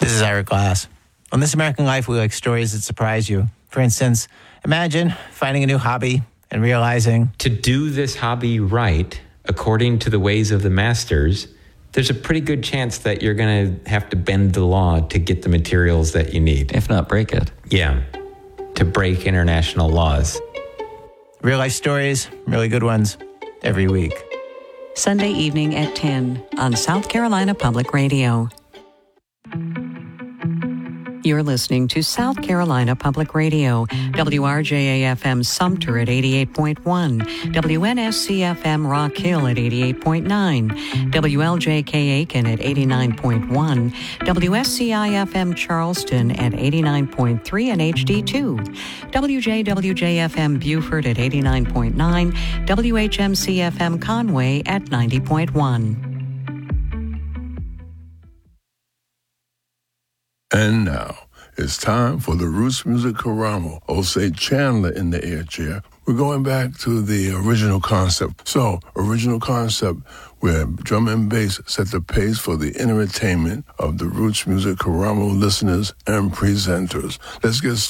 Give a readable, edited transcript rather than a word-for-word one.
This is Ira Glass. On This American Life, we like stories that surprise you. For instance, imagine finding a new hobby and realizing to do this hobby right, according to the ways of the masters, there's a pretty good chance that you're going to have to bend the law to get the materials that you need. If not break it. Yeah, to break international laws. real life stories, really good ones, every week. Sunday evening at 10 on South Carolina Public Radio. You're listening to South Carolina Public Radio, WRJA-FM Sumter at 88.1, WNSC-FM Rock Hill at 88.9, WLJK Aiken at 89.1, WSCI-FM Charleston at 89.3 and HD2, WJWJ-FM Beaufort at 89.9, WHMC-FM Conway at 90.1. And now, it's time for the Roots Music Karamo. Osei Chandler in the air chair. We're going back to the original concept. So, original concept where drum and bass set the pace for the entertainment of the Roots Music Karamo listeners and presenters. Let's get